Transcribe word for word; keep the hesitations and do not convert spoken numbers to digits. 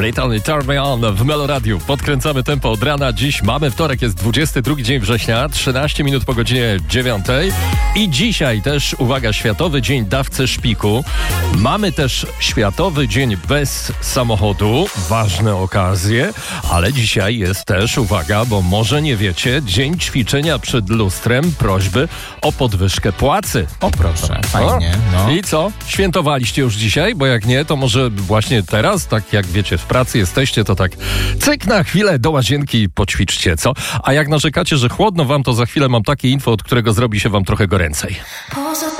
Little Turn Me On w Meloradiu. Podkręcamy tempo od rana. Dziś mamy wtorek, jest dwudziesty drugi dzień września, trzynaście minut po godzinie dziewiątej. I dzisiaj też, uwaga, Światowy Dzień Dawcy Szpiku. Mamy też Światowy Dzień Bez Samochodu. Ważne okazje. Ale dzisiaj jest też, uwaga, bo może nie wiecie, Dzień Ćwiczenia przed lustrem, prośby o podwyżkę płacy. O proszę, fajnie. No. I co? Świętowaliście już dzisiaj? Bo jak nie, to może właśnie teraz, tak jak wiecie, w pracy jesteście, to tak cyk na chwilę do łazienki i poćwiczcie, co? A jak narzekacie, że chłodno wam, to za chwilę mam takie info, od którego zrobi się wam trochę goręcej.